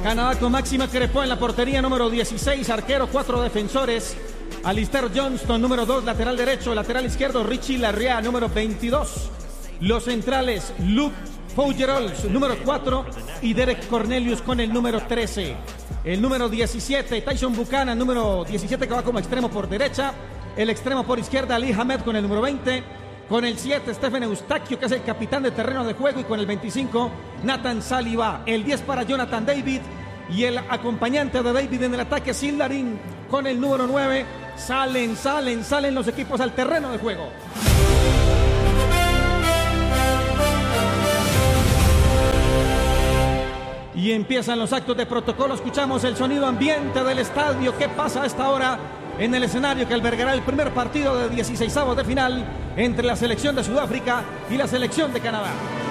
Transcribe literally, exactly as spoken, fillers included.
Canadá con Máxima Crepó en la portería, número dieciséis, arquero, cuatro defensores. Alistair Johnston, número dos, lateral derecho, lateral izquierdo, Richie Larrea, número veintidós. Los centrales, Luke Fougerols, número cuatro, y Derek Cornelius con el número trece. El número diecisiete, Tyson Buchanan, número diecisiete, que va como extremo por derecha. El extremo por izquierda, Ali Hamed con el número veinte. Con el siete, Stephen Eustaquio, que es el capitán de terreno de juego. Y con el veinticinco, Nathan Saliba. El diez para Jonathan David. Y el acompañante de David en el ataque, Sildarín, con el número nueve. Salen, salen, salen los equipos al terreno de juego. Y empiezan los actos de protocolo. Escuchamos el sonido ambiente del estadio. ¿Qué pasa a esta hora en el escenario que albergará el primer partido de dieciseisavos de final entre la selección de Sudáfrica y la selección de Canadá?